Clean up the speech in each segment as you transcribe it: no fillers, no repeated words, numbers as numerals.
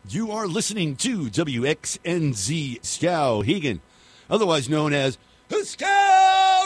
You are listening to WXNZ Skowhegan, otherwise known as Skow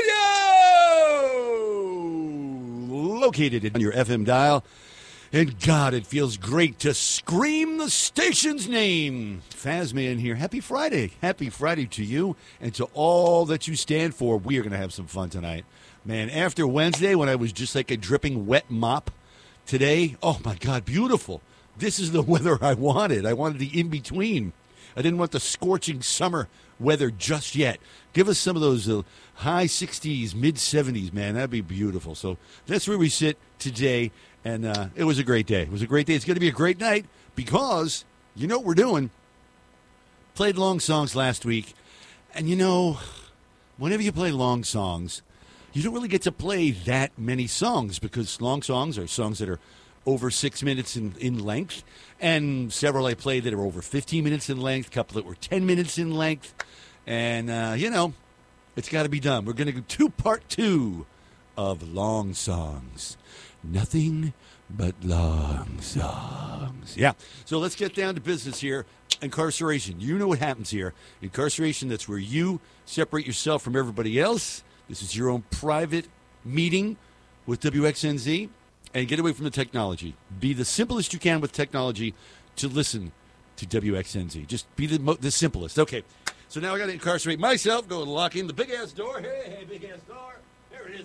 Radio, located on your FM dial. And God, it feels great to scream the station's name. Fazman here. Happy Friday. Happy Friday to you and to all that you stand for. We are going to have some fun tonight. Man, after Wednesday when I was just like a dripping wet mop, today, oh my God, beautiful. This is the weather I wanted. I wanted the in-between. I didn't want the scorching summer weather just yet. Give us some of those high 60s, mid-70s, man. That'd be beautiful. So that's where we sit today, and it was a great day. It was a great day. It's going to be a great night because you know what we're doing. Played long songs last week, and you know, whenever you play long songs, you don't really get to play that many songs because long songs are songs that are over 6 minutes in length, and several I played that are over 15 minutes in length, a couple that were 10 minutes in length, and, you know, it's got to be done. We're going to do part two of long songs. Nothing but long songs. Yeah, so let's get down to business here. Incarceration. You know what happens here. Incarceration, that's where you separate yourself from everybody else. This is your own private meeting with WXNZ. And get away from the technology. Be the simplest you can with technology to listen to WXNZ. Just be the simplest. Okay, so now I got to incarcerate myself, go and lock in the big-ass door. Hey, big-ass door. There it is.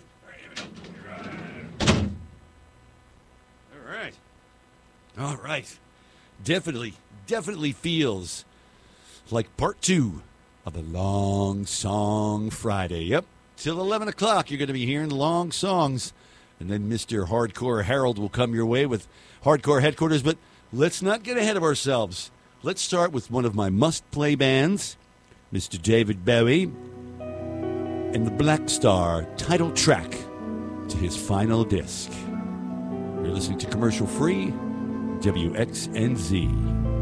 All right. Definitely feels like part two of a Long Song Friday. Yep, till 11 o'clock you're going to be hearing long songs. And then Mr. Hardcore Harold will come your way with Hardcore Headquarters. But let's not get ahead of ourselves. Let's start with one of my must-play bands, Mr. David Bowie, and the Black Star title track to his final disc. You're listening to Commercial Free, WXNZ.